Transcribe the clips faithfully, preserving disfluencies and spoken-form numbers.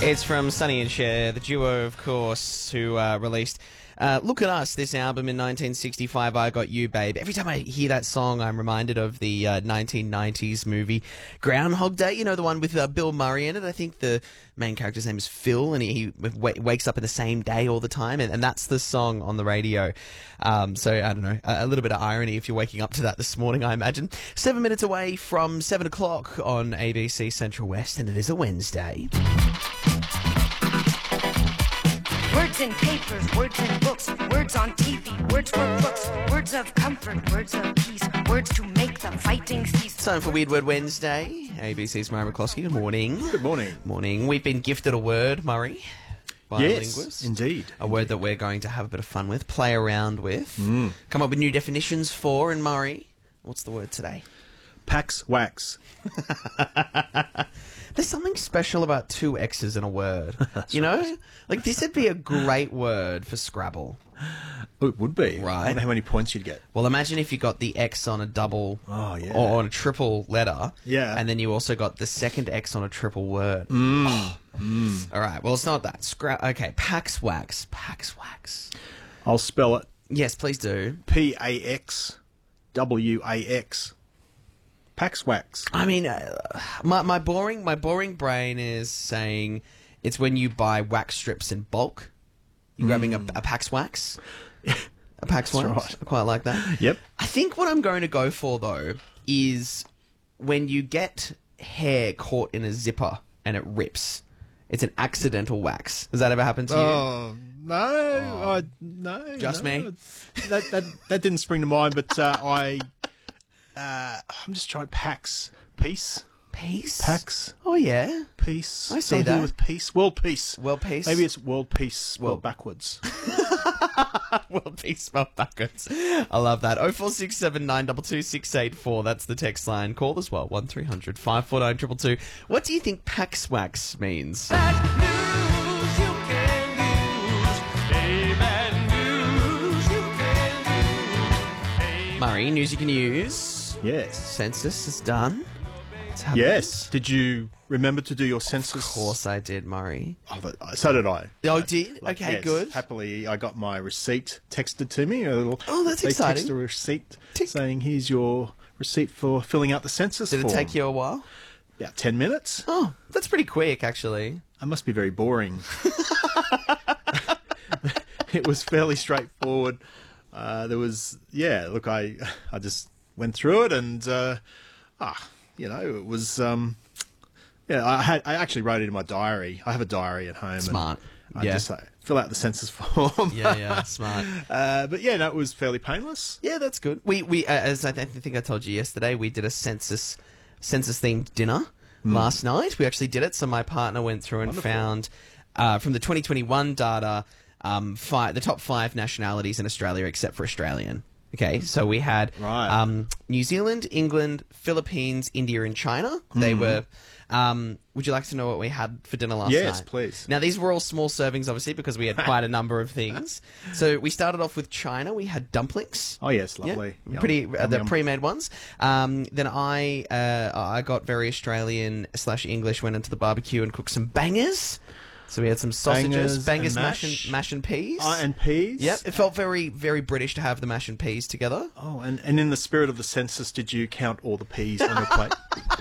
It's from Sonny and Cher, the duo, of course, who uh, released uh, Look at Us, this album in nineteen sixty-five, I Got You, Babe. Every time I hear that song, I'm reminded of the uh, nineteen nineties movie Groundhog Day, you know, the one with uh, Bill Murray in it. I think the main character's name is Phil, and he, he w- wakes up in the same day all the time, and, and that's the song on the radio. Um, so, I don't know, a, a little bit of irony if you're waking up to that this morning, I imagine. Seven minutes away from seven o'clock on A B C Central West, and it is a Wednesday. Words in papers, words in books, words on T V, words for books, words of comfort, words of peace, words to make the fighting cease. Time for Weird Word Wednesday. A B C's Murray McCloskey, good morning. Good morning. Morning. We've been gifted a word, Murray, by yes, a linguist. indeed. A word that we're going to have a bit of fun with, play around with, Mm. come up with new definitions for. And Murray, what's the word today? Pax wax. There's something special about two X's in a word. You know? Like, this would be a great word for Scrabble. Oh, it would be. Right. I wonder how many points you'd get. Well, imagine if you got the X on a double Oh, yeah. or on a triple letter. Yeah. And then you also got the second X on a triple word. Mm. Oh. Mm. All right. Well, it's not that. Scra- okay. Pax wax. Pax wax. I'll spell it. Yes, please do. P A X W A X. Pax wax. I mean, uh, my my boring my boring brain is saying it's when you buy wax strips in bulk. You're grabbing a, a Pax wax. A Pax wax. right. I quite like that. Yep. I think what I'm going to go for, though, is when you get hair caught in a zipper and it rips. It's an accidental wax. Has that ever happened to you? Oh, no. I, no. Just no. me? That, that, that didn't spring to mind, but uh, I... Uh, I'm just trying Pax. Peace. Peace? Pax. Oh, yeah. Peace. I see Something to that. do with peace. World peace. World peace? Maybe it's world peace spelled Well- backwards. World peace spelled backwards. I love that. oh four six seven nine two two six eight four. That's the text line. Call as well. one three hundred five four nine two two two. What do you think Pax wax means? Murray, news you can use. Yes. Census is done. Let's have Yes. it. Did you remember to do your census? Of course I did, Murray. Oh, but- so did I. Oh, did? Like, Okay, yes, good. Happily, I got my receipt texted to me. A little, Oh, that's they exciting. text a receipt Tick. saying, "Here's your receipt for filling out the census." Did it form." take you a while? About ten minutes? Oh, that's pretty quick, actually. I must be very boring. It was fairly straightforward. Uh, there was, yeah. Look, I, I just went through it, and uh, ah, you know, it was. Um, yeah, I had. I actually wrote it in my diary. I have a diary at home. Smart. And I Yeah. just uh, fill out the census form. Yeah, yeah, smart. Uh, but yeah, no, it was fairly painless. Yeah, that's good. We we uh, as I th- think I told you yesterday, we did a census census themed dinner last night. We actually did it. So my partner went through and Wonderful. found uh, from the twenty twenty-one data um, five, the top five nationalities in Australia except for Australian. Okay, so we had Right. um, New Zealand, England, Philippines, India, and China. They were. Um, would you like to know what we had for dinner last night? Yes, please. Now, these were all small servings, obviously, because we had quite a number of things. So we started off with China. We had dumplings. Oh yes, Yeah, lovely. Yum. pretty uh, Yum, the yum. pre-made ones. Um, then I uh, I got very Australian slash English. Went into the barbecue and cooked some bangers. So we had some sausages, Bangers bangers, and mash mash. and mash and peas. Oh, and peas. Yep, it felt very very British to have the mash and peas together. Oh, and, and in the spirit of the census, did you count all the peas on your plate?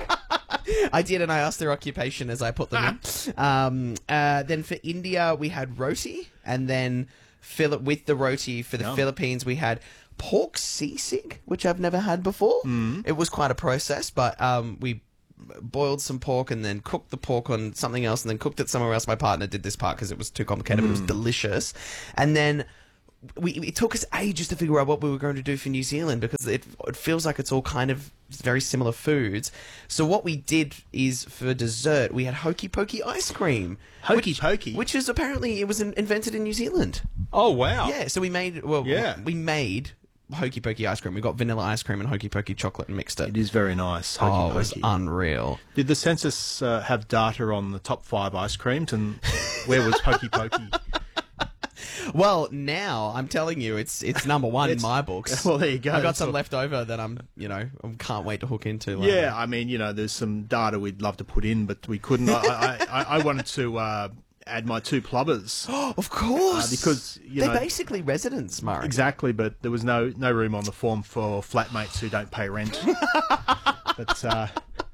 I did, and I asked their occupation as I put them in. Um, uh, then for India, we had roti, and then Philip with the roti for the Yum. Philippines, we had pork sisig, which I've never had before. Mm. It was quite a process, but um, we boiled some pork and then cooked the pork on something else and then cooked it somewhere else. My partner did this part because it was too complicated, but it was delicious. And then we, it took us ages to figure out what we were going to do for New Zealand because it, it feels like it's all kind of very similar foods. So what we did is for dessert, we had hokey pokey ice cream. Hokey which, pokey? Which is apparently, it was in, invented in New Zealand. Oh wow! Yeah, so we made, well, Yeah. we made hokey pokey ice cream. We got vanilla ice cream and hokey pokey chocolate and mixed it. It is very nice. Oh, Hokey it was pokey. unreal. Did the census uh, have data on the top five ice creams and where was Hokey Pokey? Well, now I'm telling you, it's it's number one in It's- my books. well, there you go. I got That's some what- left over that I'm, you know, I can't wait to hook into. later. Yeah, I mean, you know, there's some data we'd love to put in, but we couldn't. I, I, I, I wanted to uh, add my two plumbers. Of course, Uh, because, you they're know- basically residents, Murray. Exactly, but there was no no room on the form for flatmates who don't pay rent. But uh,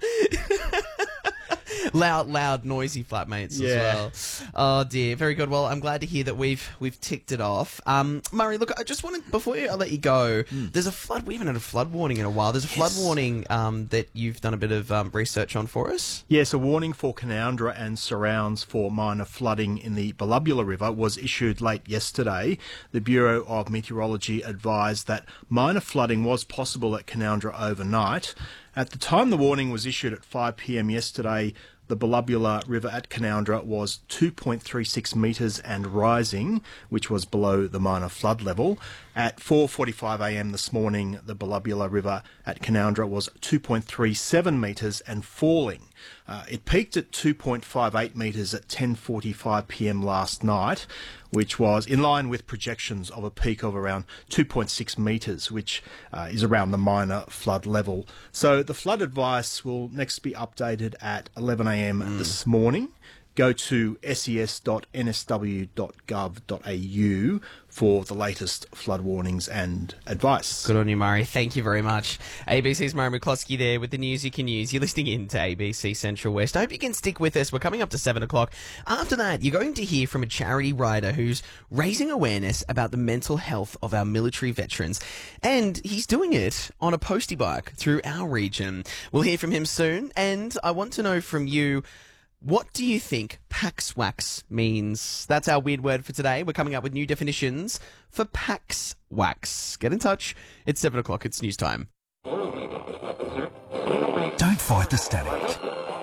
Loud, loud, noisy flatmates Yeah. as well. Oh dear, very good. Well, I'm glad to hear that we've we've ticked it off. Um, Murray, look, I just wanted before I let you go. There's a flood. We haven't had a flood warning in a while. There's a flood Yes. warning um, that you've done a bit of um, research on for us. yes, a warning for Canowindra and surrounds for minor flooding in the Belubula River was issued late yesterday. The Bureau of Meteorology advised that minor flooding was possible at Canowindra overnight. At the time the warning was issued at five p m yesterday, the Belubula River at Canowindra was two point three six metres and rising, which was below the minor flood level. At four forty-five a m this morning, the Belubula River at Canowindra was two point three seven metres and falling. Uh, it peaked at two point five eight metres at ten forty-five p m last night, which was in line with projections of a peak of around two point six metres, which uh, is around the minor flood level. So the flood advice will next be updated at eleven a m this morning. Go to s e s dot n s w dot gov dot a u for the latest flood warnings and advice. Good on you, Murray. Thank you very much. A B C's Murray McCloskey there with the news you can use. You're listening in to A B C Central West. I hope you can stick with us. We're coming up to seven o'clock. After that, you're going to hear from a charity rider who's raising awareness about the mental health of our military veterans. And he's doing it on a postie bike through our region. We'll hear from him soon. And I want to know from you, what do you think Pax Wax means? That's our weird word for today. We're coming up with new definitions for Pax Wax. Get in touch. It's seven o'clock. It's news time. Don't fight the static.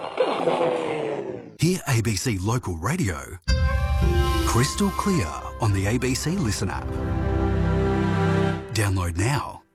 Hear A B C Local Radio crystal clear on the A B C Listen app. Download now.